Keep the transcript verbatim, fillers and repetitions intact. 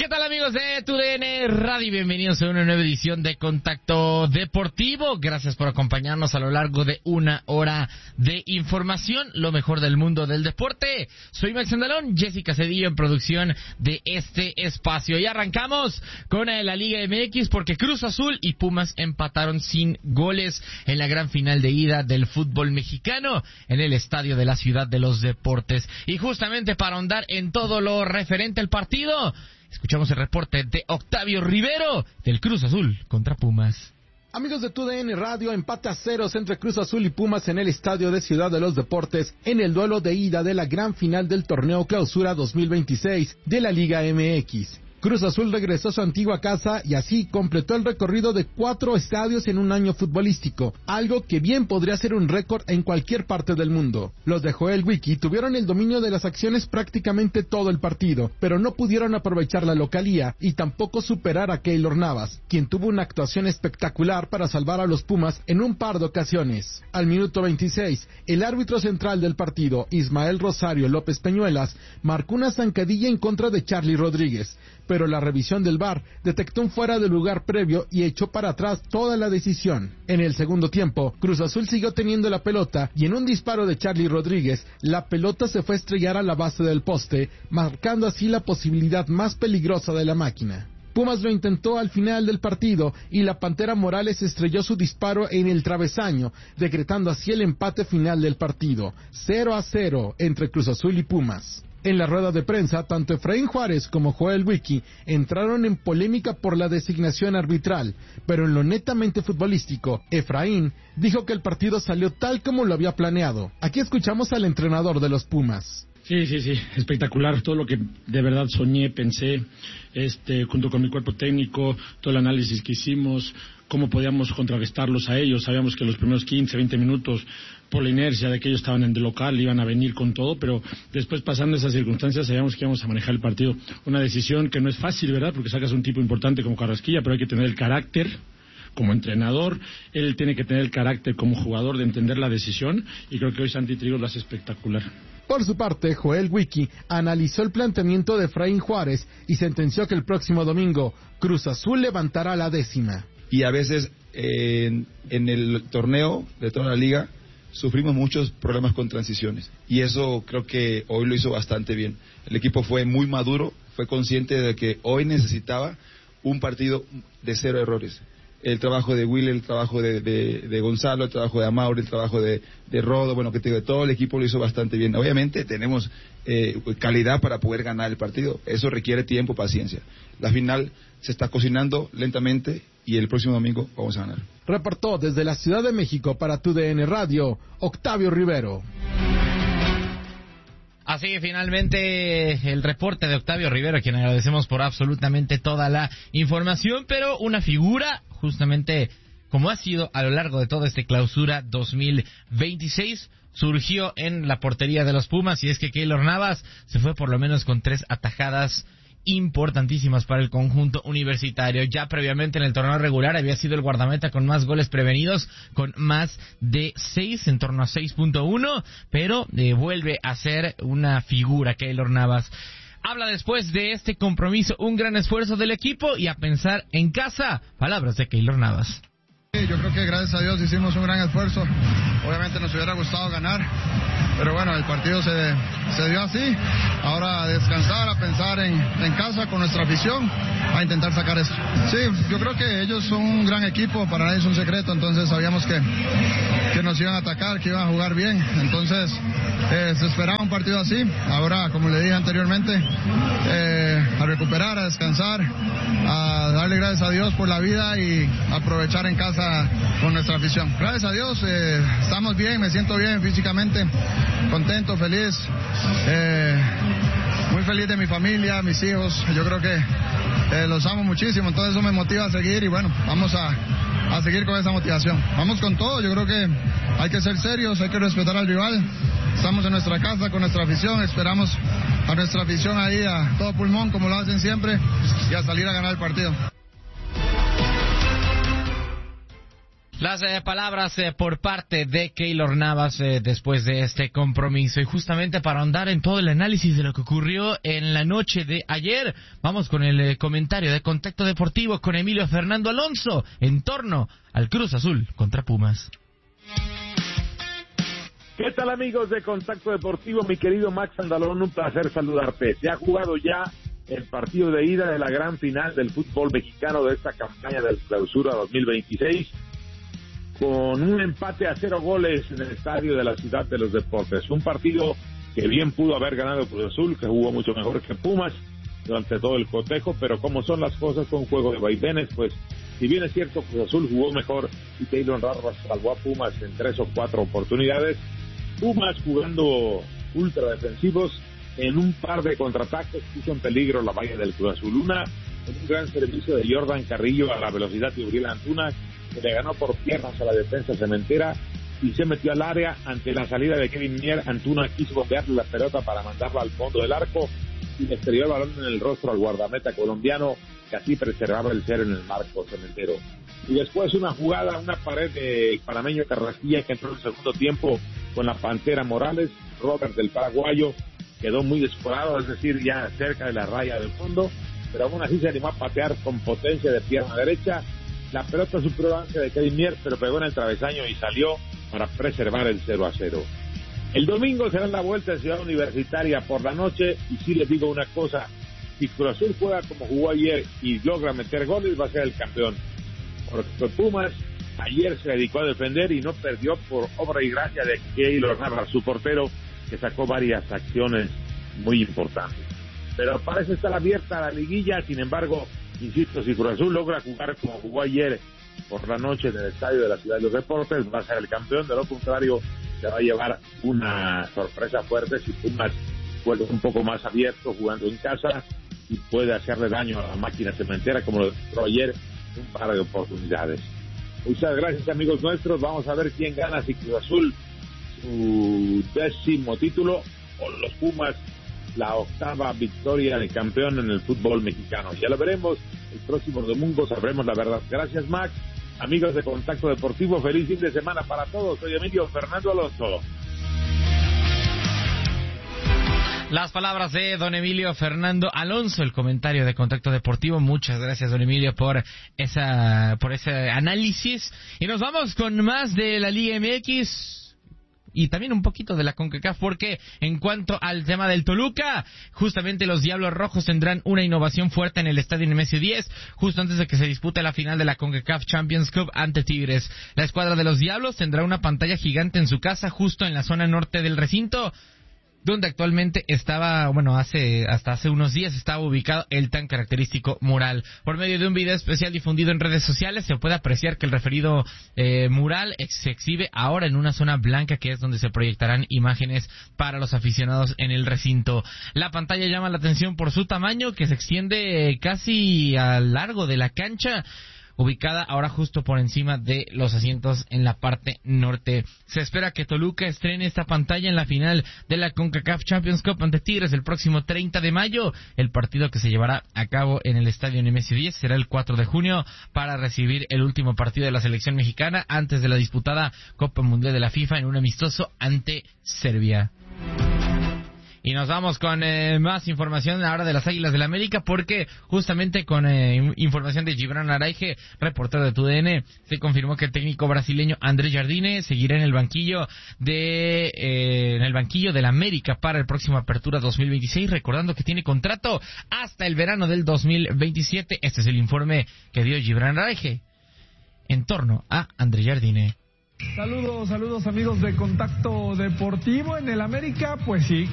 ¿Qué tal, amigos de T U D N Radio? Bienvenidos a una nueva edición de Contacto Deportivo. Gracias por acompañarnos a lo largo de una hora de información, lo mejor del mundo del deporte. Soy Max Andalón, Jessica Cedillo en producción de este espacio. Y arrancamos con la Liga M X porque Cruz Azul y Pumas empataron sin goles en la gran final de ida del fútbol mexicano en el Estadio de la Ciudad de los Deportes. Y justamente para ahondar en todo lo referente al partido, escuchamos el reporte de Octavio Rivero del Cruz Azul contra Pumas. Amigos de T U D N Radio, empate a ceros entre Cruz Azul y Pumas en el Estadio de Ciudad de los Deportes en el duelo de ida de la gran final del torneo Clausura dos mil veintiséis de la Liga M X. Cruz Azul regresó a su antigua casa y así completó el recorrido de cuatro estadios en un año futbolístico, algo que bien podría ser un récord en cualquier parte del mundo. Los de Joel Wiki tuvieron el dominio de las acciones prácticamente todo el partido, pero no pudieron aprovechar la localía y tampoco superar a Keylor Navas, quien tuvo una actuación espectacular para salvar a los Pumas en un par de ocasiones. Al minuto veintiséis, el árbitro central del partido, Ismael Rosario López Peñuelas, marcó una zancadilla en contra de Charly Rodríguez, pero la revisión del V A R detectó un fuera de lugar previo y echó para atrás toda la decisión. En el segundo tiempo, Cruz Azul siguió teniendo la pelota y en un disparo de Charly Rodríguez, la pelota se fue a estrellar a la base del poste, marcando así la posibilidad más peligrosa de la máquina. Pumas lo intentó al final del partido y la Pantera Morales estrelló su disparo en el travesaño, decretando así el empate final del partido, cero a cero entre Cruz Azul y Pumas. En la rueda de prensa, tanto Efraín Juárez como Joel Wiki entraron en polémica por la designación arbitral, pero en lo netamente futbolístico, Efraín dijo que el partido salió tal como lo había planeado. Aquí escuchamos al entrenador de los Pumas. Sí, sí, sí, espectacular, todo lo que de verdad soñé, pensé, este, junto con mi cuerpo técnico, todo el análisis que hicimos, cómo podíamos contrarrestarlos a ellos. Sabíamos que los primeros quince, veinte minutos, por la inercia de que ellos estaban en el local, iban a venir con todo, pero después, pasando esas circunstancias, sabíamos que íbamos a manejar el partido. Una decisión que no es fácil, ¿verdad?, porque sacas un tipo importante como Carrasquilla, pero hay que tener el carácter como entrenador, él tiene que tener el carácter como jugador de entender la decisión, y creo que hoy Santi Trigo lo hace espectacular. Por su parte, Joel Wiki analizó el planteamiento de Efraín Juárez y sentenció que el próximo domingo Cruz Azul levantará la décima. Y a veces eh, en, en el torneo de toda la liga sufrimos muchos problemas con transiciones y eso creo que hoy lo hizo bastante bien. El equipo fue muy maduro, fue consciente de que hoy necesitaba un partido de cero errores. El trabajo de Will, el trabajo de, de, de Gonzalo, el trabajo de Amauri, el trabajo de, de Rodo, bueno, que te digo, todo el equipo lo hizo bastante bien. Obviamente tenemos eh, calidad para poder ganar el partido, eso requiere tiempo, paciencia. La final se está cocinando lentamente y el próximo domingo vamos a ganar. Reportó desde la Ciudad de México para T U D N Radio, Octavio Rivero. Así que finalmente el reporte de Octavio Rivero, a quien agradecemos por absolutamente toda la información, pero una figura justamente como ha sido a lo largo de toda esta Clausura dos mil veintiséis, surgió en la portería de los Pumas, y es que Keylor Navas se fue por lo menos con tres atajadas importantísimas para el conjunto universitario. Ya previamente en el torneo regular había sido el guardameta con más goles prevenidos, con más de seis, en torno a seis punto uno, pero eh, vuelve a ser una figura Keylor Navas. Habla después de este compromiso, un gran esfuerzo del equipo y a pensar en casa. Palabras de Keylor Navas. Sí, yo creo que gracias a Dios hicimos un gran esfuerzo. Obviamente nos hubiera gustado ganar, pero bueno, el partido se, se dio así. Ahora a descansar, a pensar en, en casa con nuestra afición, a intentar sacar eso. Sí, yo creo que ellos son un gran equipo, para nadie es un secreto, entonces sabíamos que, que nos iban a atacar, que iban a jugar bien. Entonces eh, se esperaba un partido así. Ahora, como le dije anteriormente, eh, a recuperar, a descansar, a darle gracias a Dios por la vida y aprovechar en casa con nuestra afición. Gracias a Dios, eh, estamos bien, me siento bien físicamente, contento, feliz, eh, muy feliz de mi familia, mis hijos. Yo creo que eh, los amo muchísimo, entonces eso me motiva a seguir y bueno, vamos a, a seguir con esa motivación. Vamos con todo, yo creo que hay que ser serios, hay que respetar al rival. Estamos en nuestra casa con nuestra afición, esperamos a nuestra afición ahí a todo pulmón como lo hacen siempre y a salir a ganar el partido. Las eh, palabras eh, por parte de Keylor Navas eh, después de este compromiso. Y justamente para ahondar en todo el análisis de lo que ocurrió en la noche de ayer, vamos con el eh, comentario de Contacto Deportivo con Emilio Fernando Alonso en torno al Cruz Azul contra Pumas. ¿Qué tal, amigos de Contacto Deportivo? Mi querido Max Andalón, un placer saludarte. Se ha jugado ya el partido de ida de la gran final del fútbol mexicano de esta campaña del Clausura dos mil veintiséis, con un empate a cero goles en el estadio de la Ciudad de los Deportes. Un partido que bien pudo haber ganado Cruz Azul, que jugó mucho mejor que Pumas durante todo el cotejo, pero como son las cosas con un juego de vaivenes, pues si bien es cierto Cruz Azul jugó mejor y Keylor Navas salvó a Pumas en tres o cuatro oportunidades, Pumas jugando ultra defensivos en un par de contraataques puso en peligro la valla del Cruz Azul. Una en un gran servicio de Jordan Carrillo a la velocidad de Uriel Antuna, que le ganó por piernas a la defensa cementera y se metió al área. Ante la salida de Kevin Mier, Antuna quiso bombearle la pelota para mandarla al fondo del arco y le estrelló el balón en el rostro al guardameta colombiano, que así preservaba el cero en el marco cementero. Y después una jugada, una pared de panameño Carrasquilla, que entró en el segundo tiempo con la Pantera Morales. Robert, del paraguayo, quedó muy descuadrado, es decir, ya cerca de la raya del fondo, pero aún así se animó a patear con potencia de pierna derecha. La pelota superó el avance de Kevin Mier, pero pegó en el travesaño y salió para preservar el cero a cero. El domingo será la vuelta de Ciudad Universitaria por la noche, y sí les digo una cosa: si Cruz Azul juega como jugó ayer y logra meter goles, va a ser el campeón. Porque Pumas ayer se dedicó a defender y no perdió por obra y gracia de Keylor Navas, su portero, que sacó varias acciones muy importantes. Pero parece estar abierta la liguilla. Sin embargo, insisto, si Cruz Azul logra jugar como jugó ayer por la noche en el estadio de la Ciudad de los Deportes, va a ser el campeón. De lo contrario, se va a llevar una sorpresa fuerte si Pumas juega un poco más abierto jugando en casa y puede hacerle daño a la máquina cementera, como lo demostró ayer un par de oportunidades. Muchas gracias, amigos nuestros. Vamos a ver quién gana, si Cruz Azul su décimo título o los Pumas la octava victoria de campeón en el fútbol mexicano. Ya lo veremos el próximo domingo, sabremos la verdad. Gracias, Max. Amigos de Contacto Deportivo, feliz fin de semana para todos. Soy Emilio Fernando Alonso. Las palabras de don Emilio Fernando Alonso, el comentario de Contacto Deportivo. Muchas gracias, don Emilio, por esa por ese análisis. Y nos vamos con más de la Liga M X y también un poquito de la CONCACAF, porque en cuanto al tema del Toluca, justamente los Diablos Rojos tendrán una innovación fuerte en el Estadio Nemesio diez, justo antes de que se dispute la final de la CONCACAF Champions Cup ante Tigres. La escuadra de los Diablos tendrá una pantalla gigante en su casa, justo en la zona norte del recinto, donde actualmente estaba, bueno, hace hasta hace unos días estaba ubicado el tan característico mural. Por medio de un video especial difundido en redes sociales, se puede apreciar que el referido eh, mural ex- se exhibe ahora en una zona blanca, que es donde se proyectarán imágenes para los aficionados en el recinto. La pantalla llama la atención por su tamaño, que se extiende casi a lo largo de la cancha, ubicada ahora justo por encima de los asientos en la parte norte. Se espera que Toluca estrene esta pantalla en la final de la CONCACAF Champions Cup ante Tigres el próximo treinta de mayo. El partido, que se llevará a cabo en el Estadio Nemesio diez, será el cuatro de junio para recibir el último partido de la selección mexicana antes de la disputada Copa Mundial de la FIFA en un amistoso ante Serbia. Y nos vamos con eh, más información ahora de las Águilas del la América, porque justamente con eh, información de Gibran Araige, reportero de T U D N, se confirmó que el técnico brasileño André Jardine seguirá en el banquillo de eh, en el banquillo del América para el próximo Apertura dos mil veintiséis, recordando que tiene contrato hasta el verano del dos mil veintisiete. Este es el informe que dio Gibran Araige en torno a André Jardine. Saludos, saludos amigos de Contacto Deportivo. En el América, pues sí,